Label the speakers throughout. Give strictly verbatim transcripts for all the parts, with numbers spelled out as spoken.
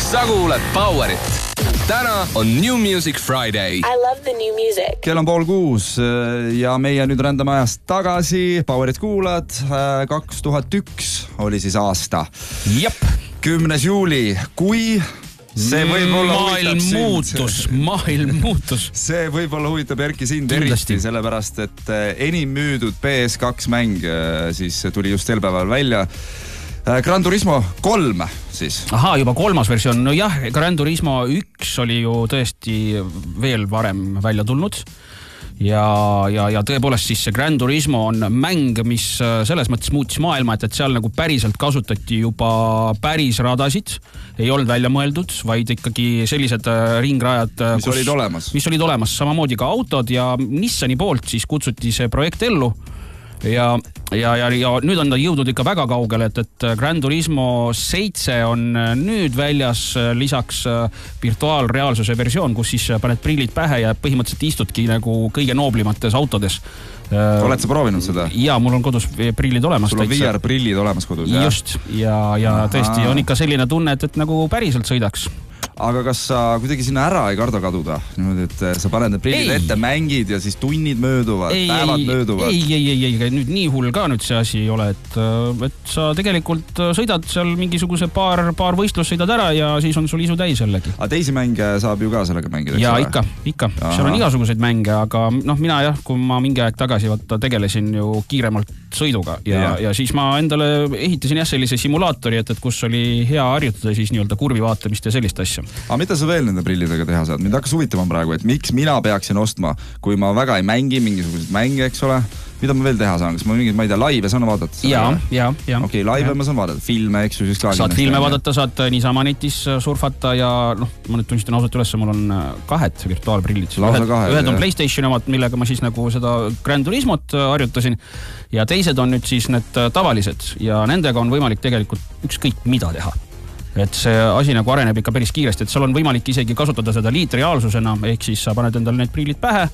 Speaker 1: sa kuuled Powerit. Täna on New Music Friday.
Speaker 2: I love the new music.
Speaker 3: Kell on pool kuus ja meie nüüd rändame ajast tagasi. Powerit kuulad. kaks tuhat üks oli siis aasta.
Speaker 4: Jep.
Speaker 3: kümnes juuli, kui see võib-olla
Speaker 4: maailm muutus, maailm muutus.
Speaker 3: See võib-olla huvitab Erki sind eriti, sellepärast, et enim müüdud P S kaks mäng siis tuli just sel päeval välja. Gran Turismo kolm siis.
Speaker 4: Ahaa, juba kolmas versioon. No jah, Gran Turismo üks oli ju tõesti veel varem välja tulnud. Ja, ja, ja tõepoolest siis see Gran Turismo on mäng, mis selles mõttes muutis maailma, et, et seal nagu päriselt kasutati juba päris radasid. Ei olnud välja mõeldud, vaid ikkagi sellised ringrajad,
Speaker 3: mis kus, olid olemas.
Speaker 4: Mis olid olemas, samamoodi ka autod ja Nissani poolt siis kutsuti see projekt ellu. Ja, ja, ja, ja nüüd on ta jõudnud ikka väga kaugele, et, et Gran Turismo seitse on nüüd väljas lisaks virtuaalreaalsuse versioon, kus siis paned prillid pähe ja põhimõtteliselt istudki nagu kõige nooblimates autodes.
Speaker 3: Oled sa proovinud seda?
Speaker 4: Jaa, mul on kodus prillid olemas.
Speaker 3: Sul on V R-prillid olemas kodus, jah?
Speaker 4: Just, ja, ja Aha. tõesti on ikka selline tunne, et, et nagu päriselt sõidaks.
Speaker 3: Aga kas sa kuidagi sinna ära ei karda kaduda? Niimoodi, et sa paned need prillid ei. ette, mängid ja siis tunnid mööduvad, ei, päevad ei, mööduvad.
Speaker 4: Ei, ei, ei, ei, nüüd nii hull ka nüüd see asi ei ole, et, et sa tegelikult sõidad seal mingisuguse paar, paar võistlus sõidad ära ja siis on sul isu täis jällegi.
Speaker 3: Aga teisi mänge saab ju ka sellega mängida?
Speaker 4: Ja ikka, ikka. Aha. Seal on igasuguseid mänge, aga noh, mina jah, kui ma mingi aeg tagasi võtta, tegelesin ju kiiremalt sõiduga ja, ja. ja siis ma endale ehitasin jah sellise simulaatori, et, et kus oli hea harjutada siis nii-öelda kurvi vaatamist ja sellist asja.
Speaker 3: Aga mida sa veel nende prillidega teha saad? Mind hakkas huvitama praegu, et miks mina peaksin ostma, kui ma väga ei mängi mingisuguseid mänge, eks ole? Mida ma veel teha saan? Kas ma mingid, ma ei tea, laive saan vaadata?
Speaker 4: Jaa, jaa, jaa.
Speaker 3: Okei, okay, laive ja. ma saan vaadata. Filme, eks ju, siis ka.
Speaker 4: Saad filme vaadata, saad niisama netis surfata ja noh, ma nüüd tunnistan ausalt üles, mul on kahed virtuaalprillid. Ühed, kahed, ühed on PlayStationi omad, millega ma siis nagu seda Gran Turismot harjutasin ja teised on nüüd siis need tavalised ja nendega on võimalik tegelikult ükskõik mida teha. Et see asi nagu areneb ikka päris kiiresti, et seal on võimalik isegi kasutada seda liitreaalsusena, ehk siis sa paned endale need prillid pähe,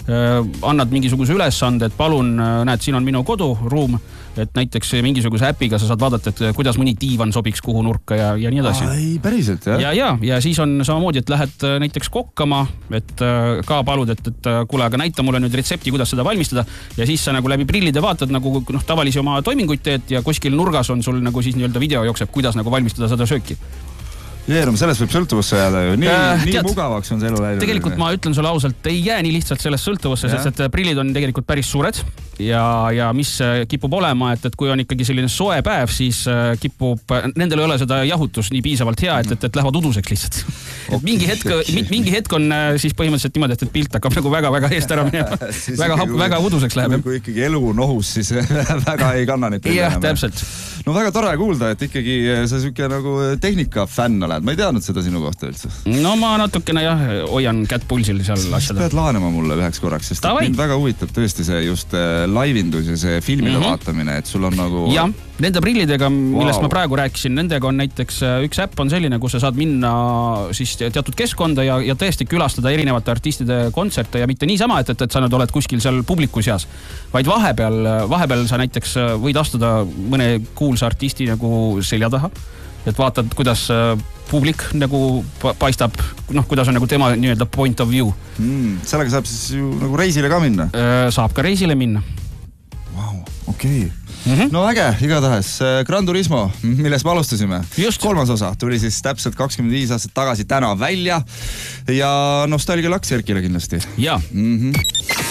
Speaker 4: annad mingisuguse ülesande, et palun, näed, siin on minu koduruum, et näiteks mingisuguse äpiga sa saad vaadata, et kuidas mõni diivan sobiks kuhu nurka ja, ja nii edasi.
Speaker 3: Ai, päriselt, jah?
Speaker 4: Ja, ja, ja siis on samamoodi, et lähed näiteks kokkama, et ka palud, et, et kuule, aga näita mulle nüüd retsepti, kuidas seda valmistada ja siis sa nagu läbi prillide vaatad nagu noh, tavalisi oma toiminguid teed ja kuskil nurgas on sul nagu siis nii-öelda video jookseb, kuidas nagu valmistada seda sööki.
Speaker 3: Jeerum, sellest võib sõltuvusse jääda ju. Nii, äh, nii tead, mugavaks on see elu läinud.
Speaker 4: Tegelikult ma ütlen sulle ausalt, ei jää nii lihtsalt sellest sõltuvusse, sest et prillid on tegelikult päris suured ja, ja mis kipub olema, et, et kui on ikkagi selline soe päev, siis kipub, nendel ei ole seda jahutus nii piisavalt hea, et, et, et lähevad uduseks lihtsalt. Et mingi, hetk, mingi hetk on siis põhimõtteliselt niimoodi, et, et pilt hakkab nagu väga-väga eest ära minema. väga,
Speaker 3: kui,
Speaker 4: väga uduseks läheb.
Speaker 3: Kui ikkagi elu on ohus, siis väga ei kanna neid.
Speaker 4: Jah, täpselt.
Speaker 3: No väga tore kuulda, et ikkagi sa süke nagu tehnika fänn oled. Ma ei teadnud seda sinu kohta üldse.
Speaker 4: No ma natukene jah, hoian kätt pulsil seal asjadel.
Speaker 3: Sa pead laenema mulle üheks korraks, sest mind väga huvitab tõesti see just laivindus ja see filmide mm-hmm. vaatamine, et sul on nagu...
Speaker 4: Ja, nende prillidega, millest wow. ma praegu rääkisin, nendega on näiteks üks äpp on selline, kus sa saad minna siis teatud keskkonda ja, ja tõesti külastada erinevate artistide kontserte ja mitte niisama, et, et, et sa nüüd oled kuskil seal publiku seas, vaid vahepeal, vahepeal sa näiteks võid astuda mõne kuulsa artisti nagu selja taha, et vaatad, kuidas publik nagu paistab, noh, kuidas on nagu tema nii-öelda point of view.
Speaker 3: Mm, sellega saab siis ju nagu reisile ka minna?
Speaker 4: Saab ka reisile minna.
Speaker 3: Vau, okei. Okay. Mm-hmm. No äge, igatahes Gran Turismo, millest me alustasime.
Speaker 4: Just.
Speaker 3: Kolmas osa tuli siis täpselt kakskümmend viis aastat tagasi täna välja ja nostalgia laks Erkile kindlasti.
Speaker 4: Ja.
Speaker 3: Mm-hmm.